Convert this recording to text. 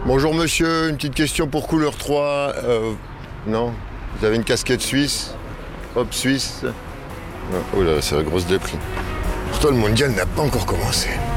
Bonjour monsieur, une petite question pour couleur 3. Non, vous avez une casquette suisse? Hop, suisse? Oh là, c'est la grosse déprime. Pourtant le mondial n'a pas encore commencé.